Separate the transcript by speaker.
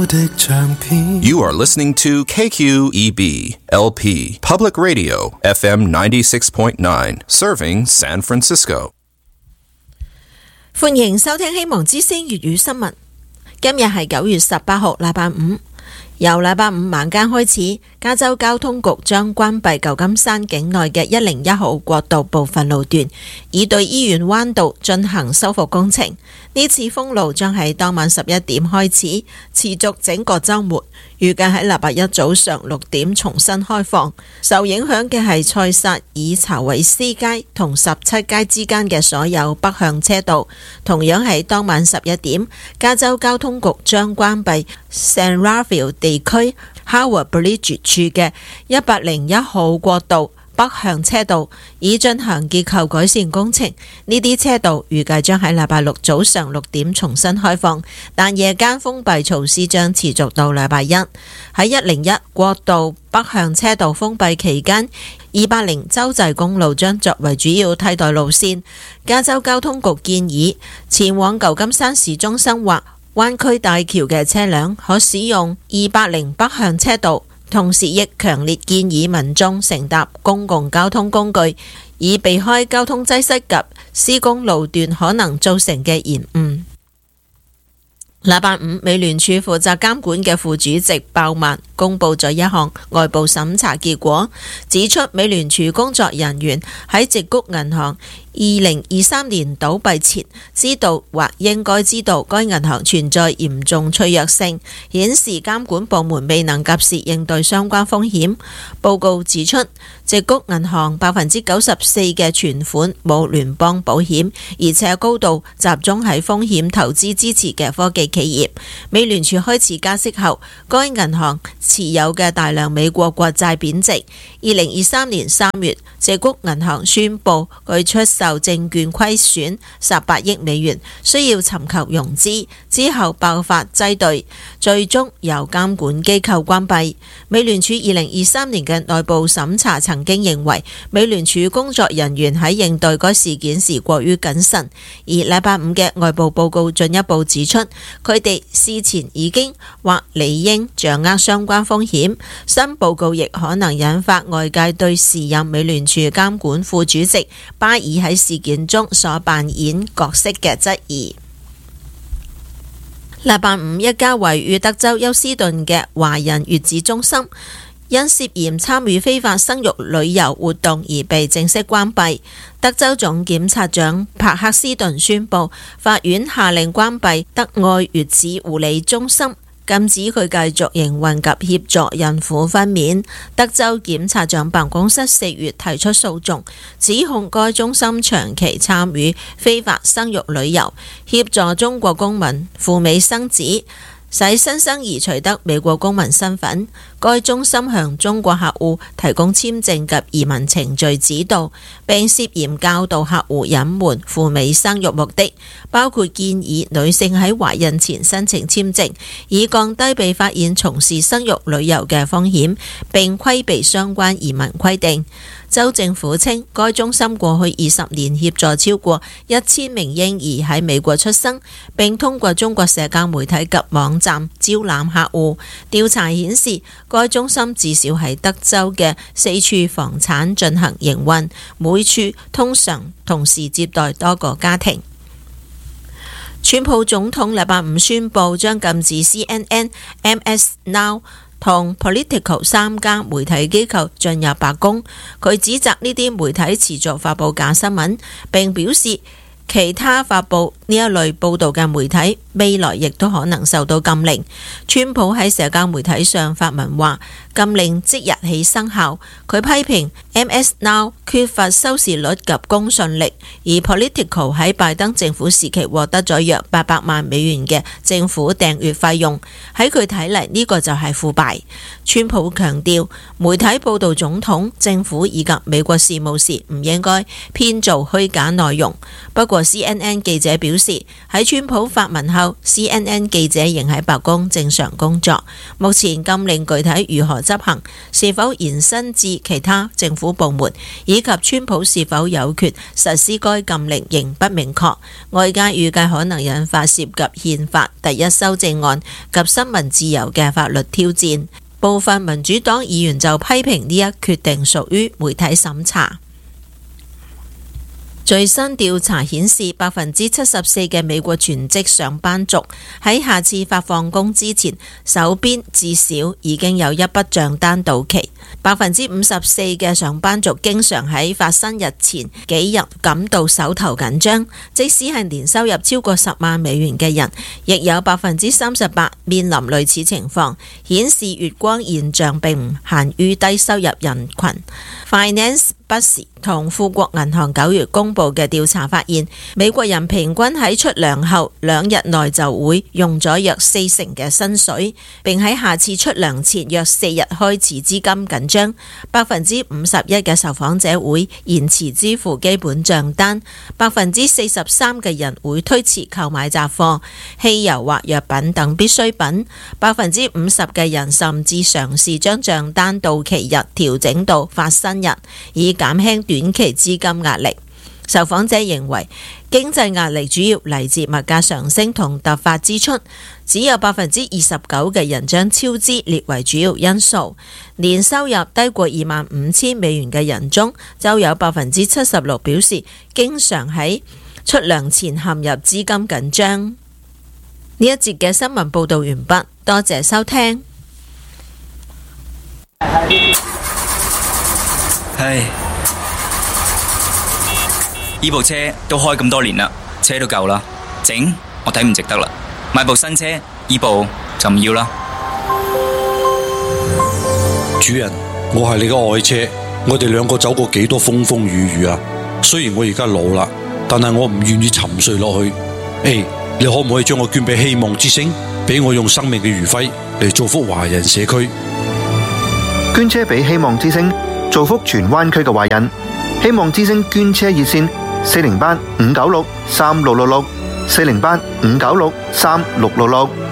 Speaker 1: You are listening to KQEB LP Public Radio FM 96.9, serving San Francisco.
Speaker 2: 歡迎收聽希望之聲粵語新聞。今日係9月18號，禮拜五。由禮拜五晚間開始，加州交通局將關閉舊金山境內嘅101號國道部分路段，以對醫院灣道進行修復工程。呢次封路將喺當晚11點開始，持續整個週末，預計喺禮拜一早上6點重新開放。受影響嘅係塞薩爾查韋斯街同17街之間嘅所有北向車道。同樣喺當晚11點，加州交通局將關閉 San Rafael 地區 Howard Bridge 處嘅101號國道北向車道，以進行結構改善工程。呢啲車道預計將喺禮拜六早上6點重新開放，但夜間封閉措施將持續到禮拜一。喺101國道北向車道封閉期間，280州際公路將作為主要替代路線。加州交通局建議前往舊金山市中心或灣區大橋嘅車輛可使用280北向車道，同時亦強烈建議民眾乘搭公共交通工具，以避開交通擠塞及施工路段可能造成嘅延誤。禮拜五，美聯儲負責監管嘅副主席鮑曼公布咗一項外部審查結果，指出美聯儲工作人員喺矽谷銀行2023年倒閉前知道或應該知道該銀行存在嚴重脆弱性，顯示監管部門未能及時應對相關風險。報告指出，矽谷銀行94%嘅存款冇聯邦保險，而且高度集中喺風險投資支持嘅科技企業。美聯儲開始加息後，該銀行持有嘅大量美國國債貶值。2023年3月，矽谷銀行宣布佢出售證券虧損18億美元，需要尋求融資，之後爆發擠兌，最終由監管機構關閉。美聯儲2023年嘅內部審查曾經認為，美聯儲工作人員喺應對該事件時過於謹慎，而禮拜五嘅外部報告進一步指出，佢哋事前已經或理應掌握相關風險。新報告亦可能引發外界對時任美聯儲監管副主席巴爾喺事件中所扮演角色嘅質疑。禮拜五，一家位於德州休斯頓嘅華人月子中心因涉嫌參與非法生育旅遊活動而被正式關閉。德州總檢察長帕克斯頓宣布，法院下令關閉德愛月子護理中心，禁止佢繼續營運及協助孕婦分娩。德州檢察長辦公室4月提出訴訟，指控該中心長期參與非法生育旅遊，協助中國公民赴美生子，使新生兒取得美國公民身份。該中心向中國客戶提供簽證及移民程序指導，並涉嫌教導客戶隱瞞赴美生育目的，包括建議女性喺懷孕前申請簽證，以降低被發現從事生育旅遊嘅風險，並規避相關移民規定。州政府稱，該中心過去20年協助超過1000名嬰兒喺美國出生，並通過中國社交媒體及網站招攬客戶。調查顯示，該中心至少喺德州嘅4處房產進行營運，每處通常同時接待多個家庭。川普總統禮拜五宣布將禁止 CNN、MS Now同 Politico 3家媒體機構進入白宮。佢指責呢啲媒體持續發布假新聞，並表示其他發布呢一類報導嘅媒體未來亦都可能受到禁令。川普喺社交媒體上發文話，禁令即日起生效。佢批評 MS Now 缺乏收視率及公信力，而 Politico 喺拜登政府時期獲得咗約800萬美元嘅政府訂閱費用。喺佢睇嚟，呢個就係腐敗。川普強調，媒體報導總統、政府以及美國事務時唔應該編造虛假內容。不過過 CNN 記者表示，喺川普發文後 CNN 記者仍喺白宮正常工作。目前禁令具體如何執行，是否延伸至其他政府部門，以及川普是否有權實施該禁令仍不明確。外界預計可能引發涉及憲法第一修正案及新聞自由嘅法律挑戰。部分民主黨議員就批評呢一決定屬於媒體審查。最新調查顯示，74%嘅美國全職上班族喺下次發放工之前，手邊至少已經有一筆賬單到期。54%嘅上班族經常喺發生日前幾日感到手頭緊張，即使係年收入超過10萬美元嘅人，亦有38%面臨類似情況，顯示月光現象並唔限於低收入人群。Finance Bus 同富國銀行9月公布嘅調查發現，美國人平均喺出糧後2日內就會用咗約40%嘅薪水，並喺下次出糧前約4日開始資金緊張。51% 嘅受訪者會延遲支付基本賬單，43% 嘅人會推遲購買雜貨、汽油或藥品等必需品，50% 嘅人甚至嘗試將賬單到期日調整到發薪日，以減輕短期資金壓力。受訪者認為經濟壓力主要嚟自物價上升同突發支出，只有29%嘅人將超支列為主要因素。年收入低過25,000美元嘅人中，就有76%表示經常喺出糧前陷入資金緊張。呢一節嘅新聞報道完畢，多謝收聽。
Speaker 3: 唉，呢部車都開咁多年啦，車都舊啦，整我睇唔值得啦，買部新車，呢部就唔要啦。
Speaker 4: 主人，我係你嘅愛車，我哋兩個走過幾多風風雨雨啊！雖然我而家老啦，但係我唔願意沉睡落去。你可唔可以將我捐俾希望之星，俾我用生命嘅餘暉嚟造福華人社區？
Speaker 5: 捐車俾希望之星，造福荃灣區嘅華人。希望之星捐車熱線：408-596-3666，408-596-3666。